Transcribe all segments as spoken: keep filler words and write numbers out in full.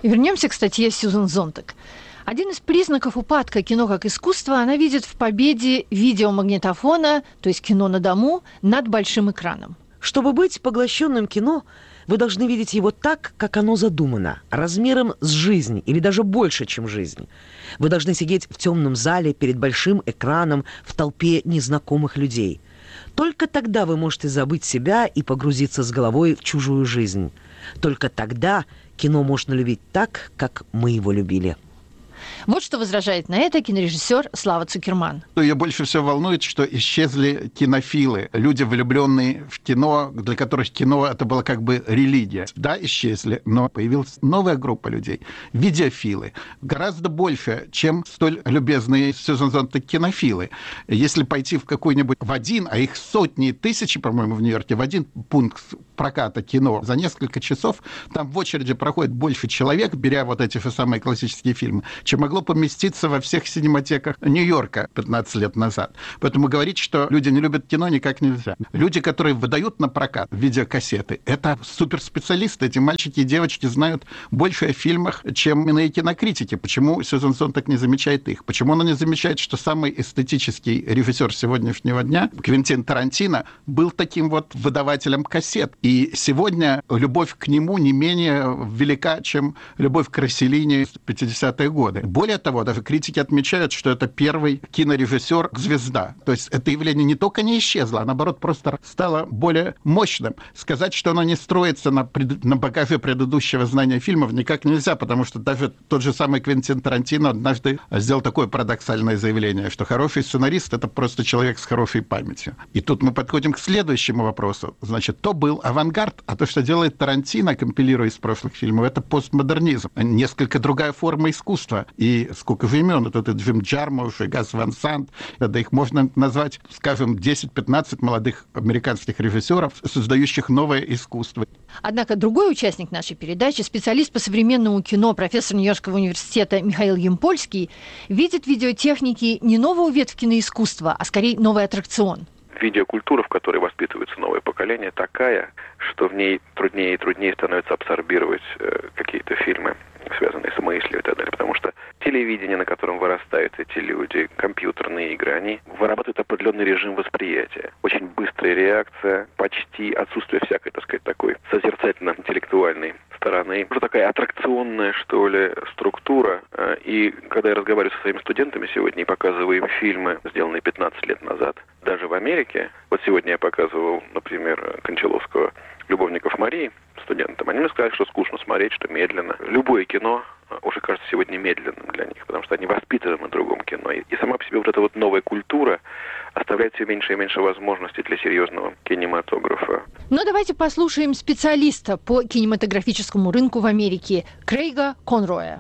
И вернемся к статье Сьюзан Зонтаг. Один из признаков упадка кино как искусства она видит в победе видеомагнитофона, то есть кино на дому, над большим экраном. Чтобы быть поглощенным кино, вы должны видеть его так, как оно задумано, размером с жизнь или даже больше, чем жизнь. Вы должны сидеть в темном зале перед большим экраном в толпе незнакомых людей. Только тогда вы можете забыть себя и погрузиться с головой в чужую жизнь. Только тогда кино можно любить так, как мы его любили. Вот что возражает на это кинорежиссер Слава Цукерман. Ее больше всего волнует, что исчезли кинофилы, люди, влюбленные в кино, для которых кино это было как бы религия. Да, исчезли, но появилась новая группа людей, видеофилы, гораздо больше, чем столь любезные Сьюзан Зонтаг кинофилы. Если пойти в какой-нибудь, в один, а их сотни и тысячи, по-моему, в Нью-Йорке, в один пункт проката кино за несколько часов, там в очереди проходит больше человек, беря вот эти же самые классические фильмы, чем могло поместиться во всех синематеках Нью-Йорка пятнадцать лет назад. Поэтому говорить, что люди не любят кино, никак нельзя. Люди, которые выдают на прокат видеокассеты, это суперспециалисты. Эти мальчики и девочки знают больше о фильмах, чем иные кинокритики. Почему Сьюзан Зонтаг не замечает их? Почему она не замечает, что самый эстетический режиссер сегодняшнего дня, Квентин Тарантино, был таким вот выдавателем кассет? И сегодня любовь к нему не менее велика, чем любовь к Росселлини в пятидесятые годы. Более того, даже критики отмечают, что это первый кинорежиссер-звезда. То есть это явление не только не исчезло, а наоборот просто стало более мощным. Сказать, что оно не строится на, пред... на багаже предыдущего знания фильмов, никак нельзя, потому что даже тот же самый Квентин Тарантино однажды сделал такое парадоксальное заявление, что хороший сценарист — это просто человек с хорошей памятью. И тут мы подходим к следующему вопросу. Значит, то был авангард, а то, что делает Тарантино, компилируя из прошлых фильмов, это постмодернизм. Несколько другая форма искусства. И сколько же имен, это Джим Джармуш и Гас Ван Sant, да их можно назвать, скажем, десять-пятнадцать молодых американских режиссеров, создающих новое искусство. Однако другой участник нашей передачи, специалист по современному кино, профессор Нью-Йоркского университета Михаил Ямпольский, видит в видеотехнике не новую ветвь киноискусства, а скорее новый аттракцион. Видеокультура, в которой воспитывается новое поколение, такая, что в ней труднее и труднее становится абсорбировать э, какие-то фильмы, связанные с мыслью и так далее. Потому что телевидение, на котором вырастают эти люди, компьютерные игры, они вырабатывают определенный режим восприятия. Очень быстрая реакция, почти отсутствие всякой, так сказать, такой созерцательно-интеллектуальной стороны. Уже такая аттракционная, что ли, структура. И когда я разговариваю со своими студентами сегодня и показываю им фильмы, сделанные пятнадцать лет назад, даже в Америке, вот сегодня я показывал, например, Кончаловского «Любовников Марии» студентам, они мне сказали, что скучно смотреть, что медленно. Любое кино уже кажется сегодня медленным для них, потому что они воспитаны на другом кино. И, и сама по себе вот эта вот новая культура оставляет все меньше и меньше возможностей для серьезного кинематографа. Но давайте послушаем специалиста по кинематографическому рынку в Америке Крейга Конроя.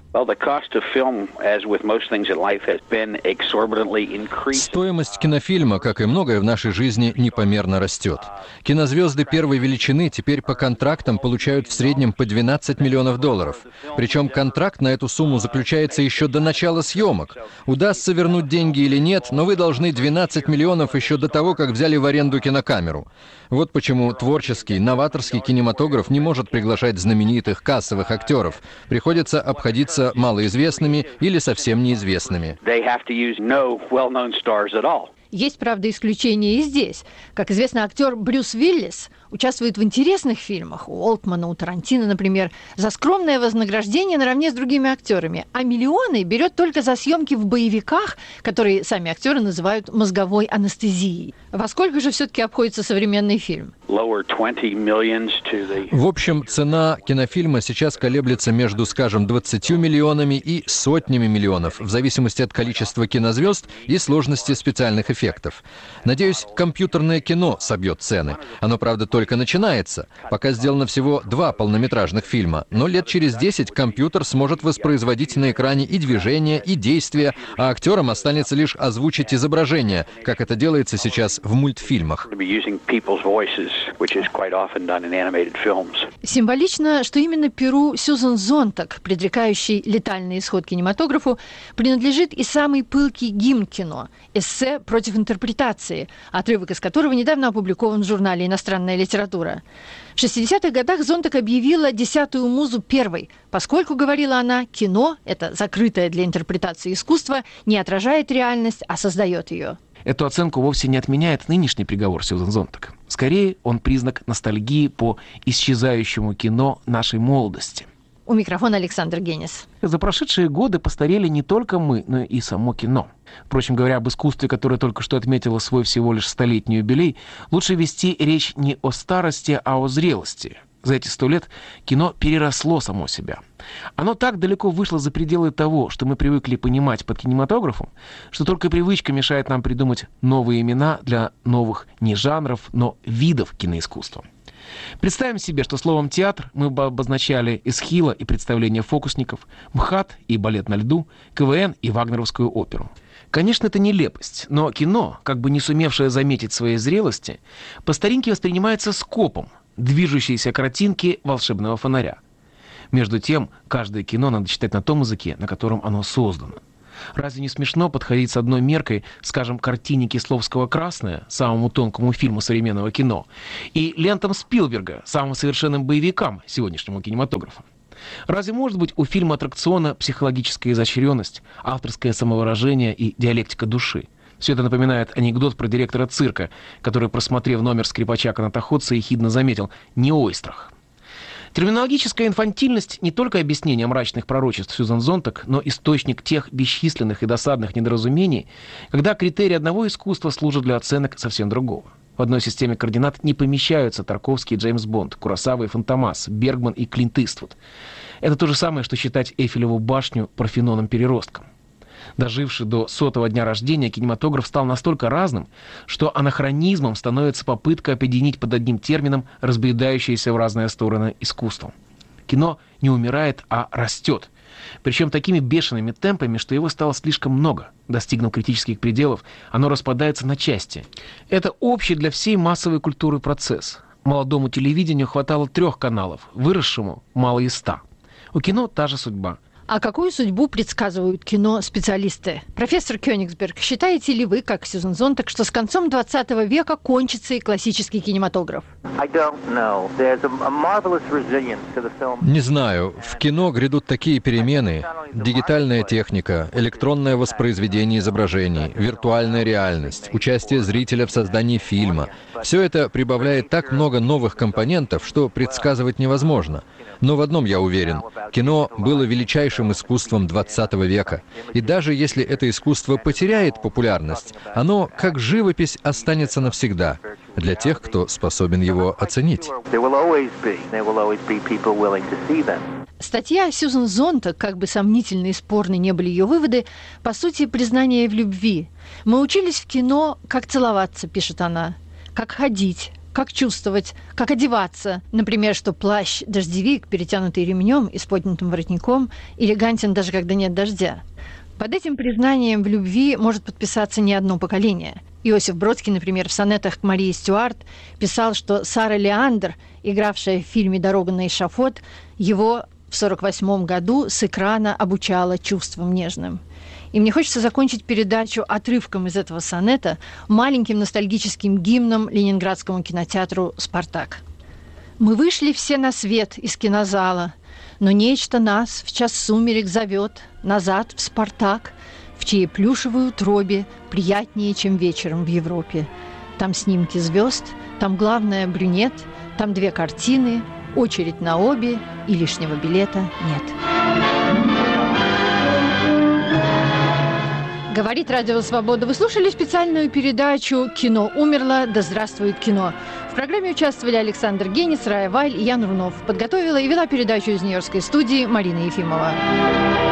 Стоимость кинофильма, как и многое в нашей жизни, непомерно растет. Кинозвезды первой величины теперь по контрактам получают в среднем по двенадцать миллионов долларов. Причем контракт на эту сумму заключается еще до начала съемок. Удастся вернуть деньги или нет, но вы должны двенадцать миллионов еще до того, как взяли в аренду кинокамеру. Вот почему творческий, новаторский кинематограф не может приглашать знаменитых кассовых актеров. Приходится обходиться малоизвестными или совсем неизвестными. Есть, правда, исключения и здесь. Как известно, актер Брюс Уиллис участвует в интересных фильмах, у Олтмана, у Тарантино, например, за скромное вознаграждение наравне с другими актерами, а миллионы берет только за съемки в боевиках, которые сами актеры называют мозговой анестезией. Во сколько же все-таки обходится современный фильм? В общем, цена кинофильма сейчас колеблется между, скажем, двадцатью миллионами и сотнями миллионов, в зависимости от количества кинозвезд и сложности специальных эффектов. Надеюсь, компьютерное кино собьет цены. Оно, правда, только начинается. Пока сделано всего два полнометражных фильма, но лет через десять компьютер сможет воспроизводить на экране и движения, и действия, а актерам останется лишь озвучить изображение, как это делается сейчас в мультфильмах. Символично, что именно перу Сьюзан Зонтаг, предрекающий летальный исход кинематографу, принадлежит и самый пылкий гимн кино – эссе «Против интерпретации», отрывок из которого недавно опубликован в журнале «Иностранная литература». литература. В шестидесятых годах Зонтаг объявила десятую музу первой, поскольку, говорила она, кино, это закрытое для интерпретации искусство, не отражает реальность, а создает ее. Эту оценку вовсе не отменяет нынешний приговор Сьюзан Зонтаг. Скорее, он признак ностальгии по исчезающему кино нашей молодости. У микрофона Александр Генис. За прошедшие годы постарели не только мы, но и само кино. Впрочем, говоря об искусстве, которое только что отметило свой всего лишь столетний юбилей, лучше вести речь не о старости, а о зрелости. За эти сто лет кино переросло само себя. Оно так далеко вышло за пределы того, что мы привыкли понимать под кинематографом, что только привычка мешает нам придумать новые имена для новых не жанров, но видов киноискусства. Представим себе, что словом «театр» мы бы обозначали эсхила и представление фокусников, МХАТ и балет на льду, КВН и вагнеровскую оперу. Конечно, это нелепость, но кино, как бы не сумевшее заметить своей зрелости, по старинке воспринимается скопом, движущейся картинки волшебного фонаря. Между тем, каждое кино надо читать на том языке, на котором оно создано. Разве не смешно подходить с одной меркой, скажем, картине Кисловского «Красное», самому тонкому фильму современного кино, и лентам Спилберга, самым совершенным боевикам сегодняшнего кинематографа? Разве может быть у фильма аттракциона психологическая изощренность, авторское самовыражение и диалектика души? Все это напоминает анекдот про директора цирка, который, просмотрев номер скрипача-канатоходца, ехидно заметил «не ойстрах». Терминологическая инфантильность не только объяснение мрачных пророчеств Сьюзан Зонтаг, но источник тех бесчисленных и досадных недоразумений, когда критерии одного искусства служат для оценок совсем другого. В одной системе координат не помещаются Тарковский и Джеймс Бонд, Куросава и Фантомас, Бергман и Клинт Иствуд. Это то же самое, что считать Эйфелеву башню Парфеноном-переростком. Доживший до сотого дня рождения, кинематограф стал настолько разным, что анахронизмом становится попытка объединить под одним термином разбредающееся в разные стороны искусство. Кино не умирает, а растет. Причем такими бешеными темпами, что его стало слишком много. Достигнув критических пределов, оно распадается на части. Это общий для всей массовой культуры процесс. Молодому телевидению хватало трех каналов, выросшему мало и ста. У кино та же судьба. А какую судьбу предсказывают кино специалисты? Профессор Кёнигсберг, считаете ли вы, как Сьюзан Зонтаг, что с концом двадцатого века кончится и классический кинематограф? Не знаю. В кино грядут такие перемены. Дигитальная техника, электронное воспроизведение изображений, виртуальная реальность, участие зрителя в создании фильма. Все это прибавляет так много новых компонентов, что предсказывать невозможно. Но в одном я уверен. Кино было величайшим искусством двадцатого века. И даже если это искусство потеряет популярность, оно, как живопись, останется навсегда для тех, кто способен его оценить. Статья Сьюзан Зонтаг, как бы сомнительны и спорны не были ее выводы, по сути, признание в любви. «Мы учились в кино, как целоваться», — пишет она, «как ходить, как чувствовать, как одеваться. Например, что плащ-дождевик, перетянутый ремнем и с поднятым воротником, элегантен даже когда нет дождя». Под этим признанием в любви может подписаться не одно поколение. Иосиф Бродский, например, в сонетах к Марии Стюарт писал, что Сара Леандр, игравшая в фильме «Дорога на эшафот», его в сорок восьмом году с экрана обучала чувствам нежным. И мне хочется закончить передачу отрывком из этого сонета, маленьким ностальгическим гимном Ленинградскому кинотеатру «Спартак». «Мы вышли все на свет из кинозала, но нечто нас в час сумерек зовет назад в Спартак, в чьей плюшевой утробе приятнее, чем вечером в Европе. Там снимки звезд, там главное брюнет, там две картины, очередь на обе, и лишнего билета нет». Говорит Радио Свобода. Вы слушали специальную передачу «Кино умерло, да здравствует кино». В программе участвовали Александр Генис, Рая Вайль и Ян Рунов. Подготовила и вела передачу из Нью-Йоркской студии Марина Ефимова.